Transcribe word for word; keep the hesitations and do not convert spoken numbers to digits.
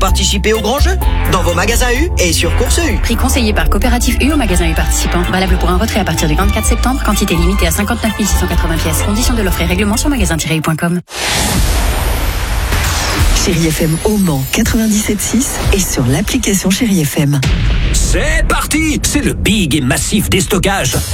participer au grand jeu. Dans vos magasins U et sur Course U. Prix conseillé par Coopérative U au magasin U participant. Valable pour un retrait à partir du vingt-quatre septembre. Quantité limitée à cinquante-neuf mille six cent quatre-vingts pièces. Conditions de l'offre et règlement sur magasin tiret u point com. Chérie F M au Mans quatre-vingt-dix-sept virgule six et sur l'application Chérie F M. C'est parti! C'est le big et massif déstockage.